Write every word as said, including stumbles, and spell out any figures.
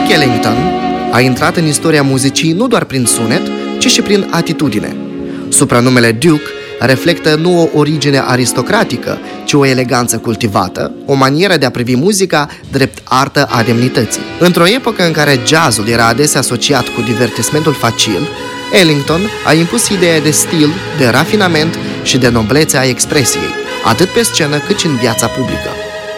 Duke Ellington a intrat în istoria muzicii nu doar prin sunet, ci și prin atitudine. Supranumele Duke reflectă nu o origine aristocratică, ci o eleganță cultivată, o manieră de a privi muzica drept artă a demnității. Într-o epocă în care jazzul era adesea asociat cu divertismentul facil, Ellington a impus ideea de stil, de rafinament și de noblețe a expresiei, atât pe scenă cât și în viața publică.